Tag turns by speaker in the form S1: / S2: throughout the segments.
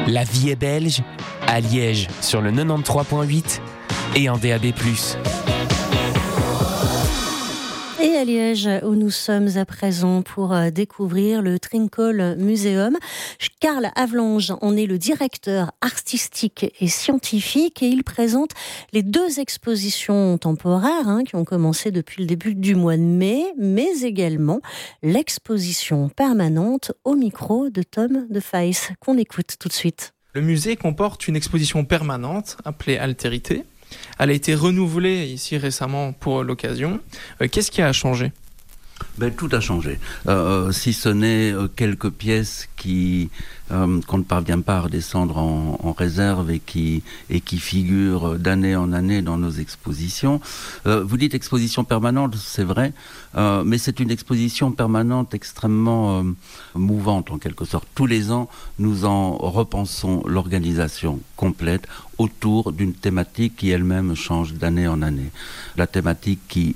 S1: La vie est belge, à Liège sur le 93.8 et en DAB+.
S2: Et à Liège, où nous sommes à présent pour découvrir le Trinkel Museum. Karl Havelange en est le directeur artistique et scientifique et il présente les 2 expositions temporaires qui ont commencé depuis le début du mois de mai, mais également l'exposition permanente au micro de Tom de Feis, qu'on écoute tout de suite.
S3: Le musée comporte une exposition permanente appelée Altérité. Elle a été renouvelée ici récemment pour l'occasion. Qu'est-ce qui a changé ?
S4: Tout a changé. Si ce n'est quelques pièces qu'on ne parvient pas à redescendre en réserve et qui figurent d'année en année dans nos expositions. Vous dites exposition permanente, c'est vrai, mais c'est une exposition permanente extrêmement mouvante en quelque sorte. Tous les ans, nous en repensons l'organisation complète autour d'une thématique qui elle-même change d'année en année. La thématique qui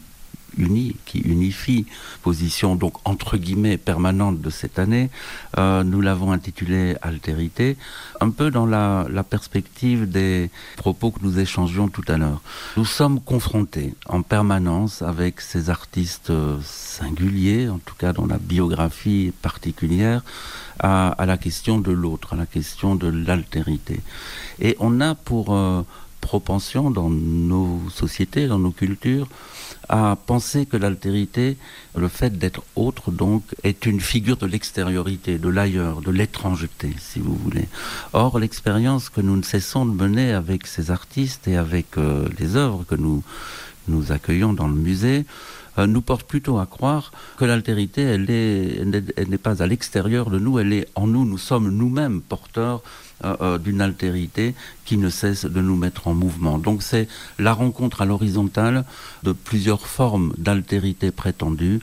S4: unifie, position donc entre guillemets permanente de cette année, nous l'avons intitulée Altérité, un peu dans la perspective des propos que nous échangions tout à l'heure. Nous sommes confrontés en permanence avec ces artistes singuliers, en tout cas dans la biographie particulière, à la question de l'autre, à la question de l'altérité. Et on a pour propension dans nos sociétés, dans nos cultures, à penser que l'altérité, le fait d'être autre, donc, est une figure de l'extériorité, de l'ailleurs, de l'étrangeté, si vous voulez. Or, l'expérience que nous ne cessons de mener avec ces artistes et avec les œuvres que nous accueillons dans le musée, nous porte plutôt à croire que l'altérité, elle n'est pas à l'extérieur de nous, elle est en nous. Nous sommes nous-mêmes porteurs d'une altérité qui ne cesse de nous mettre en mouvement. Donc c'est la rencontre à l'horizontale de plusieurs formes d'altérité prétendues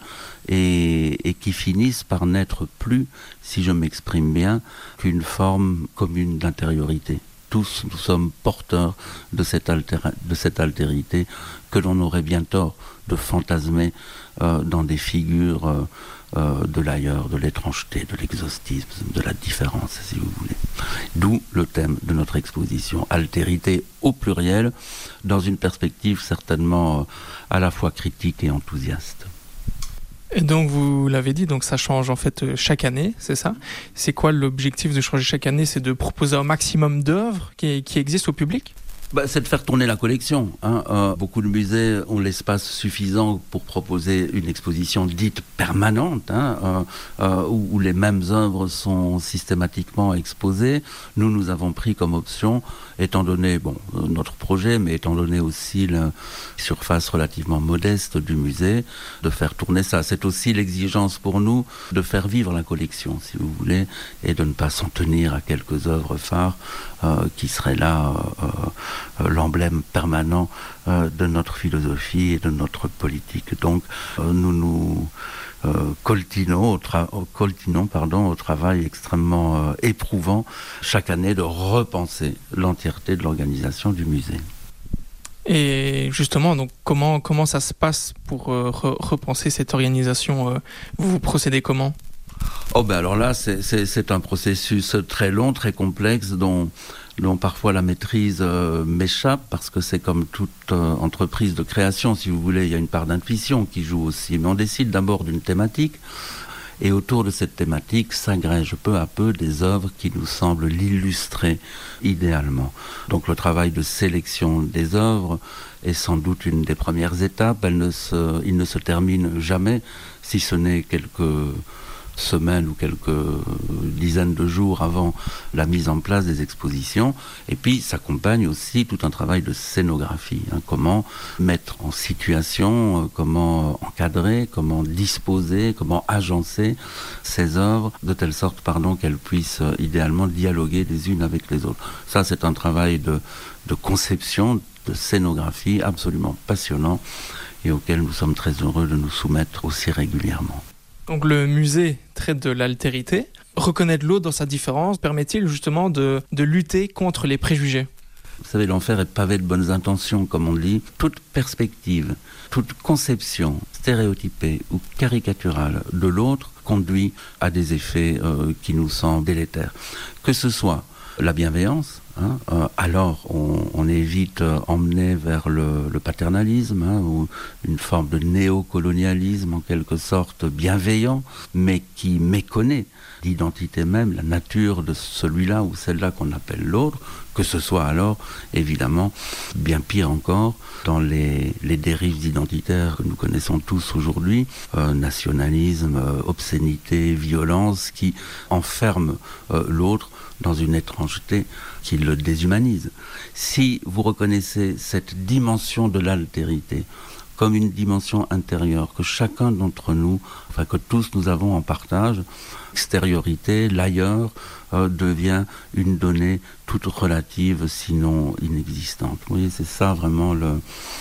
S4: et qui finissent par n'être plus, si je m'exprime bien, qu'une forme commune d'intériorité. Tous, nous sommes porteurs de cette altérité que l'on aurait bien tort de fantasmer dans des figures de l'ailleurs, de l'étrangeté, de l'exhaustisme, de la différence, si vous voulez. D'où le thème de notre exposition, altérité au pluriel, dans une perspective certainement à la fois critique et enthousiaste.
S3: Et donc, vous l'avez dit, donc ça change en fait chaque année, c'est ça ? C'est quoi l'objectif de changer chaque année ? C'est de proposer un maximum d'œuvres qui existent au public ?
S4: C'est de faire tourner la collection. Beaucoup de musées ont l'espace suffisant pour proposer une exposition dite permanente, où les mêmes œuvres sont systématiquement exposées. Nous avons pris comme option, étant donné notre projet, mais étant donné aussi la surface relativement modeste du musée, de faire tourner ça. C'est aussi l'exigence pour nous de faire vivre la collection, si vous voulez, et de ne pas s'en tenir à quelques œuvres phares qui seraient là l'emblème permanent de notre philosophie et de notre politique. Donc nous coltinons au travail extrêmement éprouvant chaque année de repenser l'entièreté de l'organisation du musée.
S3: Et justement, donc comment ça se passe pour repenser cette organisation ? Vous procédez comment ?
S4: Alors là, c'est un processus très long, très complexe, dont parfois la maîtrise m'échappe, parce que c'est comme toute entreprise de création, si vous voulez, il y a une part d'intuition qui joue aussi. Mais on décide d'abord d'une thématique, et autour de cette thématique s'agrègent peu à peu des œuvres qui nous semblent l'illustrer idéalement. Donc le travail de sélection des œuvres est sans doute une des premières étapes. Il ne se termine jamais, si ce n'est quelques semaines ou quelques dizaines de jours avant la mise en place des expositions. Et puis s'accompagne aussi tout un travail de scénographie. Comment mettre en situation, comment encadrer, comment disposer, comment agencer ces œuvres de telle sorte qu'elles puissent idéalement dialoguer les unes avec les autres. Ça, c'est un travail de conception, de scénographie absolument passionnant et auquel nous sommes très heureux de nous soumettre aussi régulièrement.
S3: Donc le musée traite de l'altérité. Reconnaître l'autre dans sa différence permet-il justement de lutter contre les préjugés ?
S4: Vous savez, l'enfer est pavé de bonnes intentions, comme on dit. Toute perspective, toute conception stéréotypée ou caricaturale de l'autre conduit à des effets qui nous semblent délétères. Que ce soit la bienveillance. Alors on est vite emmené vers le paternalisme, ou une forme de néocolonialisme en quelque sorte bienveillant, mais qui méconnaît l'identité même, la nature de celui-là ou celle-là qu'on appelle l'autre, que ce soit alors évidemment bien pire encore dans les dérives identitaires que nous connaissons tous aujourd'hui, nationalisme, obscénité, violence, qui enferment l'autre dans une étrangeté qui le déshumanise. Si vous reconnaissez cette dimension de l'altérité comme une dimension intérieure que chacun d'entre nous, enfin que tous nous avons en partage, l'extériorité, l'ailleurs, devient une donnée toute relative, sinon inexistante. Vous voyez, c'est ça vraiment le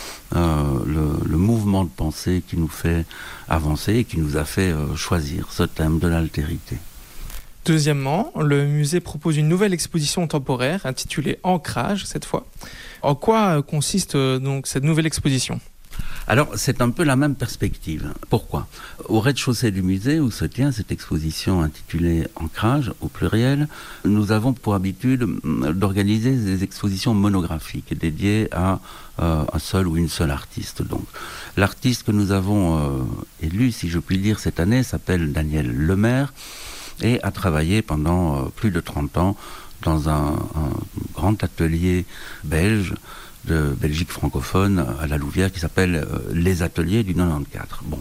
S4: mouvement de pensée qui nous fait avancer et qui nous a fait choisir ce thème de l'altérité.
S3: Deuxièmement, le musée propose une nouvelle exposition temporaire intitulée « Ancrage » cette fois. En quoi consiste donc cette nouvelle exposition ?
S4: Alors, c'est un peu la même perspective. Pourquoi ? Au rez-de-chaussée du musée, où se tient cette exposition intitulée « Ancrage » au pluriel, nous avons pour habitude d'organiser des expositions monographiques dédiées à un seul ou une seule artiste. Donc, l'artiste que nous avons élu, si je puis dire, cette année s'appelle Daniel Lemaire et a travaillé pendant plus de 30 ans dans un grand atelier belge de Belgique francophone à la Louvière qui s'appelle Les Ateliers du 94. Bon.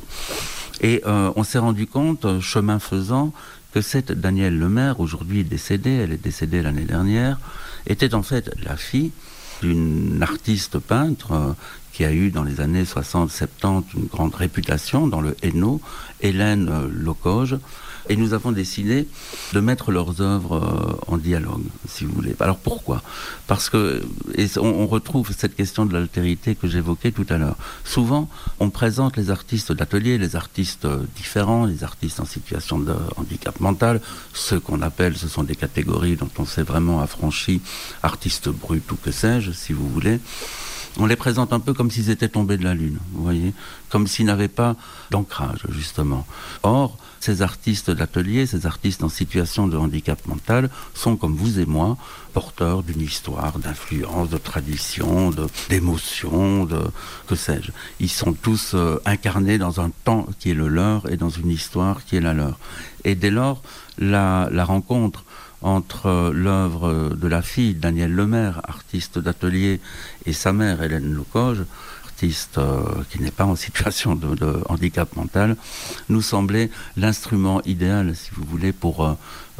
S4: Et on s'est rendu compte, chemin faisant, que cette Danielle Lemaire, aujourd'hui décédée, elle est décédée l'année dernière, était en fait la fille d'une artiste peintre qui a eu dans les années 60-70 une grande réputation dans le Hainaut, Hélène Locoge. Et nous avons décidé de mettre leurs œuvres en dialogue, si vous voulez. Alors pourquoi ? Parce que, et on retrouve cette question de l'altérité que j'évoquais tout à l'heure. Souvent, on présente les artistes d'atelier, les artistes différents, les artistes en situation de handicap mental, ceux qu'on appelle, ce sont des catégories dont on s'est vraiment affranchi, artistes bruts ou que sais-je, si vous voulez. On les présente un peu comme s'ils étaient tombés de la lune, vous voyez, comme s'ils n'avaient pas d'ancrage, justement. Or, ces artistes d'atelier, ces artistes en situation de handicap mental sont, comme vous et moi, porteurs d'une histoire, d'influence, de tradition, d'émotion, que sais-je. Ils sont tous incarnés dans un temps qui est le leur et dans une histoire qui est la leur. Et dès lors, la rencontre entre l'œuvre de la fille, Danielle Lemaire, artiste d'atelier, et sa mère, Hélène Locoge, artiste qui n'est pas en situation de handicap mental, nous semblait l'instrument idéal, si vous voulez, pour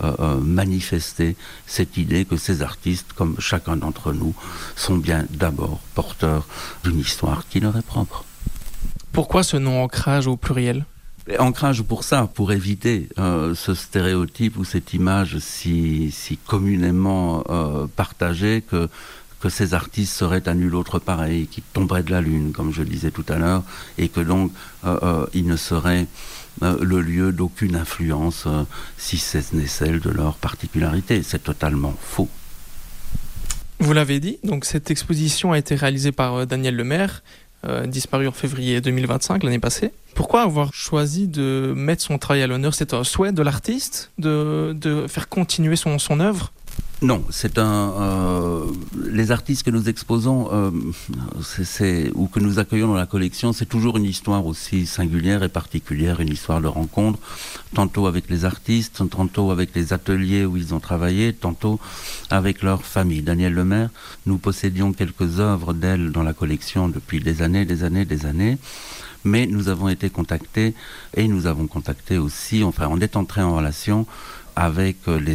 S4: manifester cette idée que ces artistes, comme chacun d'entre nous, sont bien d'abord porteurs d'une histoire qui leur est propre.
S3: Pourquoi ce nom ancrage au pluriel ?
S4: Ancrage pour ça, pour éviter ce stéréotype ou cette image si communément partagée que ces artistes seraient à nul autre pareil, qui tomberaient de la lune, comme je le disais tout à l'heure, et que donc ils ne seraient le lieu d'aucune influence, si ce n'est celle de leur particularité. C'est totalement faux.
S3: Vous l'avez dit, donc cette exposition a été réalisée par Danielle Lemaire, disparu en février 2025, l'année passée. Pourquoi avoir choisi de mettre son travail à l'honneur ? C'est un souhait de l'artiste de faire continuer son œuvre ?
S4: Non, les artistes que nous exposons ou que nous accueillons dans la collection, c'est toujours une histoire aussi singulière et particulière, une histoire de rencontre, tantôt avec les artistes, tantôt avec les ateliers où ils ont travaillé, tantôt avec leur famille. Danielle Lemaire, nous possédions quelques œuvres d'elle dans la collection depuis des années, mais nous avons été contactés et nous avons contacté aussi, enfin on est entré en relation avec les